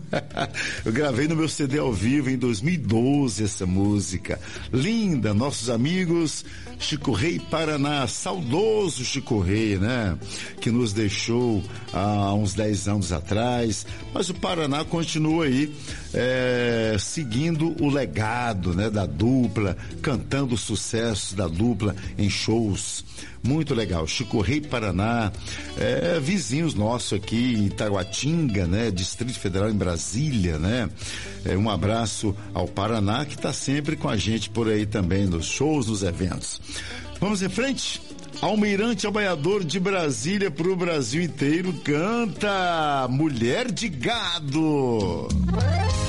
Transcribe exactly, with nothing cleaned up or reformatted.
Eu gravei no meu C D ao vivo em dois mil e doze essa música. Linda, nossos amigos Chico Rei Paraná, saudoso Chico Rei, né? Que nos deixou há uns dez anos atrás. Mas o Paraná continua aí, é, seguindo o legado, né, da dupla, cantando os sucessos da dupla em shows. Muito legal. Chico Rei Paraná, é, vizinhos nossos aqui em Itaguatinga, né? Distrito Federal em Brasília, né? É, um abraço ao Paraná, que está sempre com a gente por aí também, nos shows, nos eventos. Vamos em frente? Almirante Abaiador de Brasília para o Brasil inteiro canta Mulher de Gado.